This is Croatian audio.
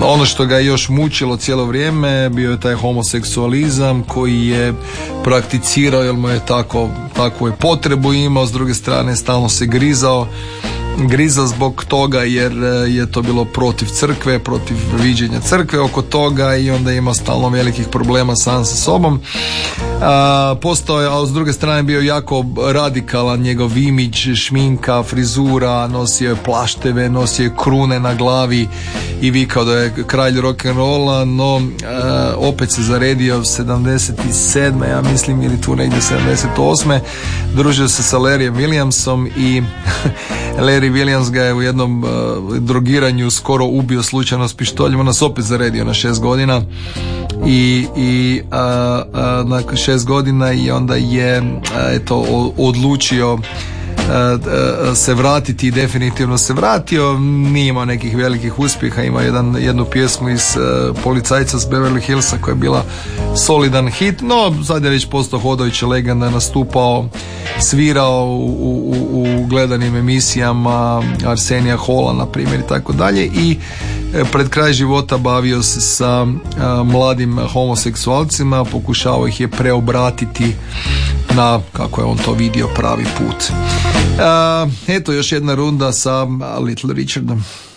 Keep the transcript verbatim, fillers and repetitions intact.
ono što ga je još mučilo cijelo vrijeme bio je taj homoseksualizam koji je prakticirao jer mu je tako, takvu je potrebu imao, s druge strane stalno se grizao griza zbog toga jer je to bilo protiv crkve, protiv viđenja crkve oko toga i onda je imao stalno velikih problema sam sa sobom. A, postao je, a s druge strane bio jako radikalan njegov imidž, šminka, frizura, nosio je plašteve, nosio je krune na glavi i vikao da je kralj rock'n'rolla, no a, opet se zaredio sedamdeset sedme ja mislim ili tu negdje sedamdeset osme družio se sa Larryjem Williamsom i Larry Williams ga je u jednom uh, drogiranju skoro ubio slučajno s pištoljem, on nas opet zaredio na šest godina i, i uh, uh, nakon šest godina i onda je uh, eto, odlučio uh, se vratiti i definitivno se vratio, nije imao nekih velikih uspjeha, ima jedan, jednu pjesmu iz uh, Policajca s Beverly Hillsa koja je bila solidan hit, no sad je već postao hodajuća legenda, nastupao, svirao u, u, u gledanim emisijama Arsenija Halla na primjer i tako dalje i pred kraj života bavio se sa a, mladim homoseksualcima, pokušavao ih je preobratiti na, kako je on to vidio, pravi put. A, eto još jedna runda sa Little Richardom.